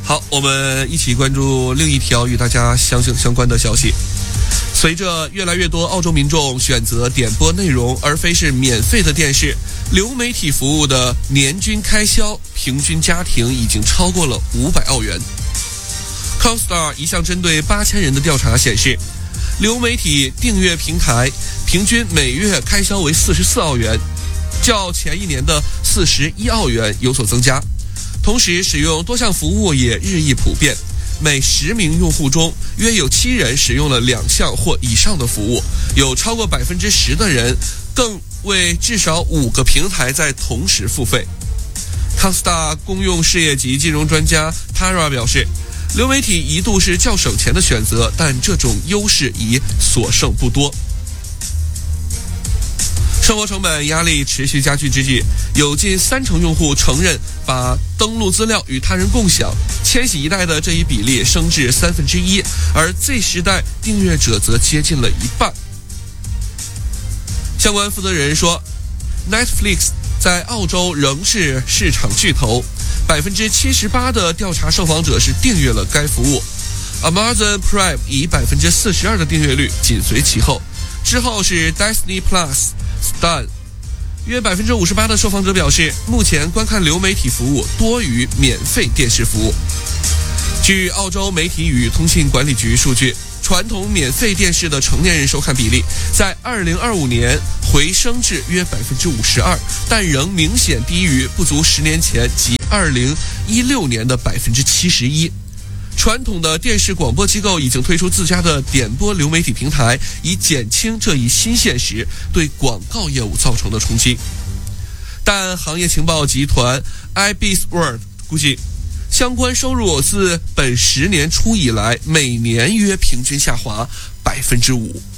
好，我们一起关注另一条与大家相关的消息。随着越来越多澳洲民众选择点播内容而非是免费的电视，流媒体服务的年均开销平均家庭已经超过了500澳元。CoStar 一项针对8000人的调查显示，流媒体订阅平台平均每月开销为44澳元，较前一年的41澳元有所增加。同时，使用多项服务也日益普遍，每10名用户中约有7人使用了2项或以上的服务，有超过10%的人更为至少5个平台在同时付费。CoStar 公用事业及金融专家 Tara 表示，流媒体一度是较省钱的选择，但这种优势已所剩不多。生活成本压力持续加剧之际，有近30%用户承认把登录资料与他人共享，千禧一代的这一比例升至1/3，而 Z 时代订阅者则接近了一半。相关负责人说， Netflix 在澳洲仍是市场巨头，78%的调查受访者是订阅了该服务， Amazon Prime 以42%的订阅率紧随其后，之后是 Disney Plus、Stan。 约58%的受访者表示，目前观看流媒体服务多于免费电视服务。据澳洲媒体与通信管理局数据，传统免费电视的成年人收看比例在2025年回升至约52%，但仍明显低于不足10年前及2016年的71%。传统的电视广播机构已经推出自家的点播流媒体平台，以减轻这一新现实对广告业务造成的冲击。但行业情报集团 IBISWorld 估计，相关收入自本10年初以来每年约平均下滑5%。